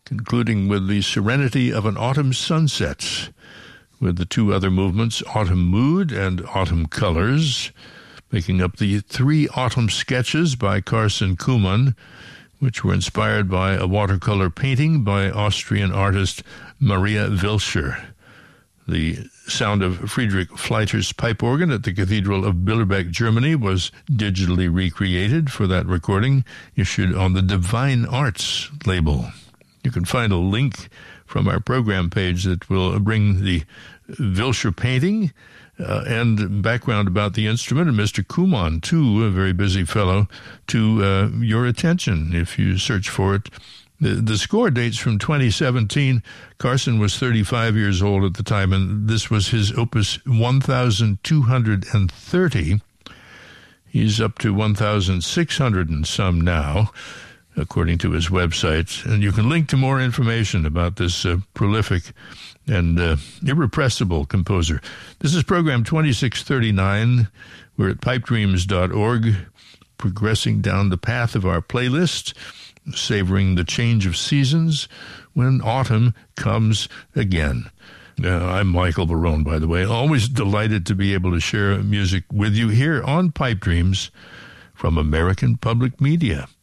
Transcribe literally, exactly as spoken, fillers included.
concluding with the Serenity of an Autumn Sunset, with the two other movements, Autumn Mood and Autumn Colors, making up the three autumn sketches by Carsten Kuhlmann, which were inspired by a watercolor painting by Austrian artist Maria Wilscher. The sound of Friedrich Fleiter's pipe organ at the Cathedral of Billerbeck, Germany, was digitally recreated for that recording, issued on the Divine Arts label. You can find a link from our program page that will bring the Wilscher painting uh, and background about the instrument, and Mister Kuhlmann, too, a very busy fellow, to uh, your attention if you search for it. The, the score dates from twenty seventeen. Carsten was thirty-five years old at the time, and this was his opus one thousand two hundred thirty. He's up to one thousand six hundred and some now, according to his website. And you can link to more information about this uh, prolific and uh, irrepressible composer. This is program twenty-six thirty-nine. We're at pipe dreams dot org, progressing down the path of our playlist, savoring the change of seasons when autumn comes again. Uh, I'm Michael Barone, by the way. Always delighted to be able to share music with you here on Pipe Dreams from American Public Media.